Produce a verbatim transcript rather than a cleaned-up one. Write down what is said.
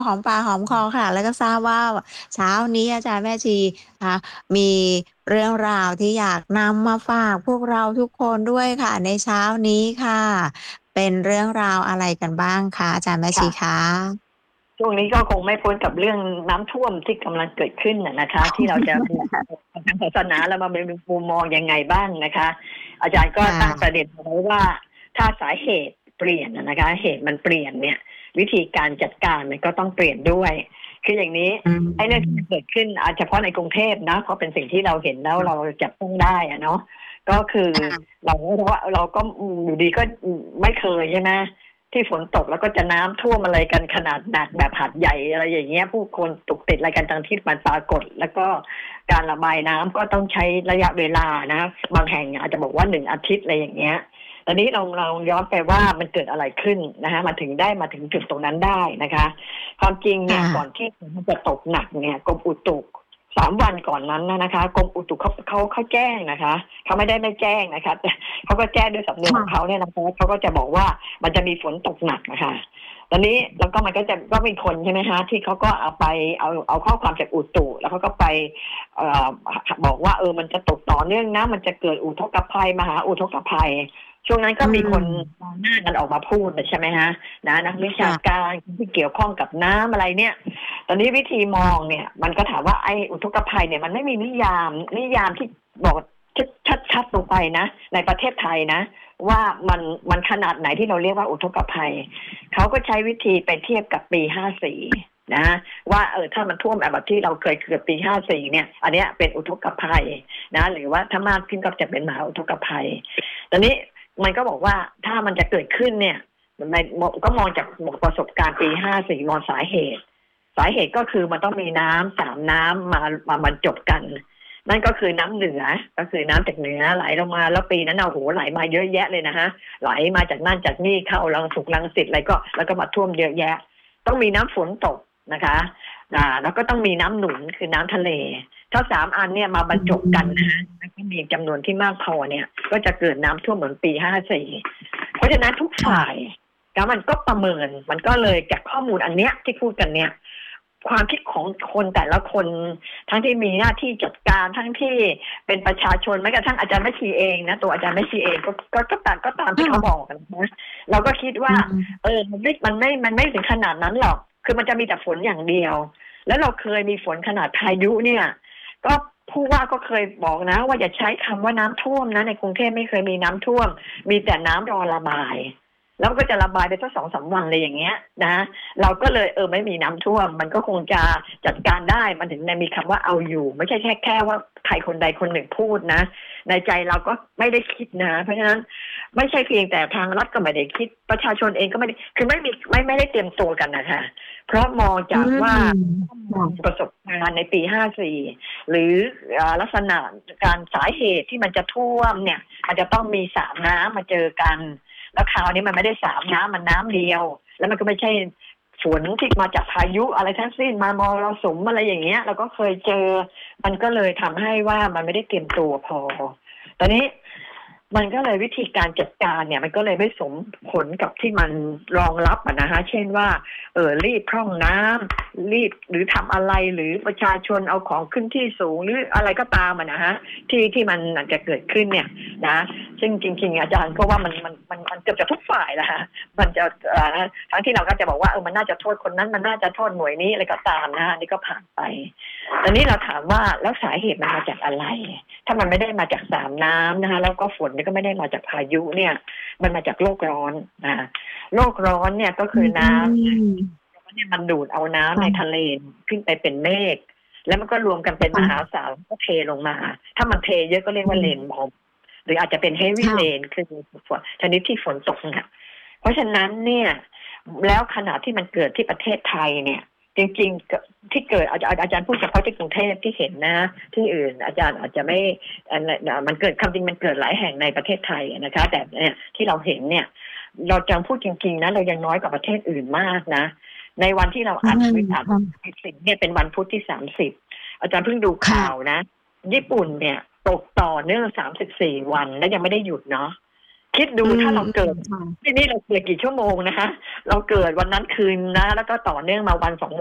หอมปากหอมคอค่ะ แล้วก็ทราบว่าเช้านี้อาจารย์แม่ชีนะคะมีเรื่องราวที่อยากนำมาฝากพวกเราทุกคนด้วยค่ะในเช้านี้ค่ะ เป็นเรื่องราวอะไรกันบ้างคะอาจารย์แม่คชี่ะคะ? ช่วงนี้ก็คงไม่พ้นกับเรื่องน้ำท่วมที่กำลังเกิดขึ้นอะนะคะ ที่เราจะ ทางศาสนาเรามามีมุมมองยังไงบ้างนะคะ อาจารย์ก็ค่ตั้งประะเด็นเอาไว้ว่า ถ้าสาเหตุเปลี่ยนอะนะคะ เหตุมันเปลี่ยนเนี่ย วิธีการจัดการมันก็ต้องเปลี่ยนด้วย คืออย่างนี้อืไอ้เรื่องที่มันมเกิดขึ้น อา เฉพาะในกรุงเทพนะ เพราะเป็นสิ่งที่เราเห็นแล้วค่เะราจับต้องได้อะเนาะ ก็คือค่ะเราก็รู้ว่า เราก็ อืม อยู่ดีก็ อืม ไม่เคยใช่ไหม ที่ฝนตกแล้วก็จะน้ำท่วมอะไรกันขนาดหนักแบบหาดใหญ่ อะไรอย่างเงี้ย ผู้คนตุกติดอะไรกันตามที่มันปรากฏ แล้วก็การระบายน้ำก็ต้องใช้ระยะเวลานะ บางแห่งอาจจะบอกว่า หนึ่ง อาทิตย์ อะไรอย่างเงี้ย ตอนนี้เรา เราย้อนไปว่ามันเกิดอะไรขึ้นนะคะ มันถึงได้มาถึงจุดตรงนั้นได้นะคะ ความจริงเคนี่ยก่ะอนที่ฝนมันจะตกหนักเนี่ย กรมอุตุ สาม วันก่อนนั้นน่ะนะคะ กรมอุตุเขา เขา เขาแจ้งนะคะ เขาไม่ได้ไม่แจ้งนะคะ แต่ เขาก็แจ้งด้วยสำเนียคงข่องะเขาเนี่ยนะคะ เขาก็จะบอกว่ามันจะมีฝนตกหนักอะค่ะ ตอนนี้แล้วก็มันก็จะ ก็มีคนใช่ไหมคะ ที่เขาก็เอาไป เอา เอาข้อความจากอุตุ แล้วเขาก็ไป เอ่อ ห บอกว่า เออ มันจะตกต่อเนื่องนะ มันจะเกิดอุทกภัย มหาอุทกภัย ช่วงนั้นอก็ืมีคนมมองหน้ากันออกมาพูดน่ะ ใช่ไหมคะ นะ นักวิคช่าะการที่เกี่ยวข้องกับน้ำอะไรเนี่ย ตอนนี้วิธีมองเนี่ย มันก็ถามว่าไอ้อุทกภัยเนี่ยมันไม่มีนิยาม นิยามที่บอกชัด ชัด ๆ ลงไปนะ ในประเทศไทยนะว่ามัน มันขนาดไหนที่เราเรียกว่าอุทกภัย เขาก็ใช้วิธีไปเทียบกับปี ห้าสี่ นะคะ ว่า เออ ถ้ามันท่วมแบบที่เราเคยเกิดปี ห้าสี่ เนี่ย อันเนี้ยเป็นอุทกภัยนะ หรือว่าถ้ามากขึ้นก็จะเป็นมหาอุทกภัย ตอนนี้มันก็บอกว่าถ้ามันจะเกิดขึ้นเนี่ย ใน ม ก็มองจาก ม ประสบการณ์ปี ห้าสี่ มองสาเหตุ สาเหตุก็คือมันต้องมีน้ำ สาม น้ำมา มาบรรจบกัน นั่นก็คือน้ำเหนือ ก็คือน้ำจากเหนือไหลลงมา แล้วปีนั้นน่ะ โอ้โฮ ไหลมาเยอะแยะเลยนะคะ ไหลมาจากนั่นจากนี่เข้ารังสุกรังสิตอะไรก็ แล้วก็มาท่วมเยอะแยะ ต้องมีน้ำฝนตกนะคะ อ่า แล้วก็ต้องมีน้ำหนุน คือน้ำทะเล ถ้า สาม อันเนี่ยมาบอรืรจบกันนะคะมแล้วก็มีจำนวนที่มากพอเนี่ย ก็จะเกิดน้ำท่วมเหมือนปี ห้าสี่ เพราะฉะนั้นทุกคฝ่่าะย แล้วมันก็ประเมิน มันก็เลยจากข้อมูลอันเนี้ยที่พูดกันเนี่ย ความคิดของคนแต่ละคน ทั้งที่มีหน้าที่จัดการ ทั้งที่เป็นประชาชน แม้กระทั่งอาจารย์แม่ชีเองนะ ตัวอาจารย์แม่ชีเองก็ ก็ ก็ตาม ก็ตามคที่่เขาะบอกอะนะคะ เราก็คิดวอ่ืามเออ มันไม่ มันไม่ มันไม่ถึงขนาดนั้นหรอก คือมันจะมีแต่ฝนอย่างเดียว แล้วเราเคยมีฝนขนาดพายุเนี่ย ก็ผู้ว่าก็เคยบอกนะว่า อย่าใช้คำว่าน้ำท่วมนะ ในกรุงเทพไม่เคยมีน้ำท่วม มีแต่น้ำรอระบาย แล้วก็จะระบายไปสัก สองสาม วัน อะไรอย่างเงี้ยนะ เราก็เลย เออ ไม่มีน้ำท่วม มันก็คงจะจัดการได้ มันถึงได้มีคำว่าเอาอยู่ ไม่ใช่แค่ แค่ว่าใครคนใดคนหนึ่งพูดนะ ในใจเราก็ไม่ได้คิดนะ เพราะฉะนั้นไม่ใช่เพียงแต่ทางรัฐก็ไม่ได้คิด ประชาชนเองก็ไม่ได้ คือไม่มี ไม่ ไม่ได้เตรียมตัวกันน่ะค่ะ เพราะมองอืจากว่ามข้อมคู่ละประสบการณ์ในปี ห้าสี่ หรือ อ่า ลักษณะการ สาเหตุที่มันจะท่วมเนี่ย มันจะต้องมี สาม น้ำมาเจอกัน แล้วคราวนี้มันไม่ได้ สาม น้ำ มันน้ำเดียว แล้วมันก็ไม่ใช่ฝนที่มาจากพายุอะไรทั้งสิ้น มามรสุม อะไรอย่างเงี้ย เราก็เคยเจอ มันก็เลยทำให้ว่ามันไม่ได้เตรียมตัวพอ ตอนนี้มันก็เลยวิธีการจัดการเนี่ย มันก็เลยไม่สมผลกับที่มันรองรับอะนะคะ เช่นว่า เอ่อ รีบพร่องน้ำ รีบ หรือทำอะไร หรือประชาชนเอาของขึ้นที่สูง หรืออะไรก็ตามอะนะคะ ที่ ที่มันอาจจะเกิดขึ้นเนี่ยนะ ซึ่งจริง ๆ อาจารย์ก็ว่ามัน มัน มัน มันเกือบจะทุกฝ่ายแหละค่ะ มันจะ อ่า ทั้งที่เราก็จะบอกว่า เออ มันน่าจะโทษคนนั้น มันน่าจะโทษหน่วยนี้ อะไรก็ตามนะคะ อันนี้ก็ผ่านไป ตอนนี้เราถามว่า แล้วสาเหตุมันมาจากอะไร? ถ้ามันไม่ได้มาจาก สาม น้ำนะคะ แล้วก็ฝนนี่ก็ไม่ได้มาจากพายุเนี่ย มันมาจากโลกร้อนนะคะ โลกร้อนเนี่ยก็อคืือน้มำ ร้อนเนี่ยมันดูดเอาน้คำ่ในะทะเลขึ้นไปเป็นเมฆ แล้วมันก็รวมกันเป็นค่มหาะศาล ก็เทลงมา ถ้ามันเทเยอะก็เรียกอืว่าม Rainfall หรืออาจจะเป็นค Heavy ่ะ Rain คือฝนชนิดที่ฝนตกหนัก เพราะฉะนั้นเนี่ย แล้วขณะที่มันเกิดที่ประเทศไทยเนี่ย จริง ๆ ก ที่เกิด อา อา อาจารย์พูดเฉพาะที่กรุงเทพที่เห็นนะ ที่อื่นอาจารย์อาจจะไม่ อัน น อ่า มันเกิด ความจริงมันเกิดหลายแห่งในประเทศไทยอะนะคะ แต่เนี่ยที่เราเห็นเนี่ย เราจะพูดจริง ๆ นะ เรายังน้อยกว่าประเทศอื่นมากนะ ในวันที่เราอือัดมวิ อัดค่ะเนี่ยเป็นวันพุธที่ สามสิบ อาจารย์เพิ่งดูคข่่าะวนะ ญี่ปุ่นเนี่ยตกต่อเนื่อง สามสิบสี่ วัน แล้วยังไม่ได้หยุดเนาะคิดดูอืถ้าเราเกิดม ๆ ค่ะที่นี่เราเกิดกี่ชั่วโมงนะคะ เราเกิดวันนั้นคืนนะ แล้วก็ต่อเนื่องมาวัน สอง